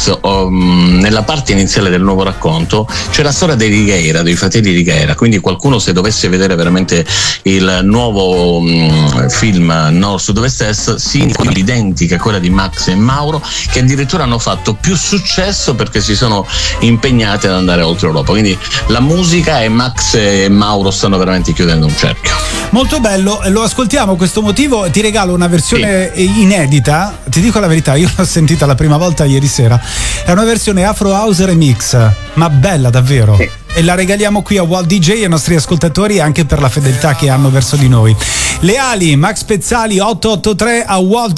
Max, nella parte iniziale del nuovo racconto c'è la storia dei Righeira, dei fratelli Righeira, quindi qualcuno, se dovesse vedere veramente il nuovo film Nord Sud-Ovest Est, si identica a quella di Max e Mauro, che addirittura hanno fatto più successo perché si sono impegnati ad andare oltre Europa. Quindi la musica e Max e Mauro stanno veramente chiudendo un cerchio. Molto bello, lo ascoltiamo questo motivo. Ti regalo una versione inedita, ti dico la verità, io l'ho sentita la prima volta ieri sera, è una versione Afro House Remix, ma bella davvero, e la regaliamo qui a Walt DJ e ai nostri ascoltatori, anche per la fedeltà che hanno verso di noi. Le ali, Max Pezzali 883 a Walt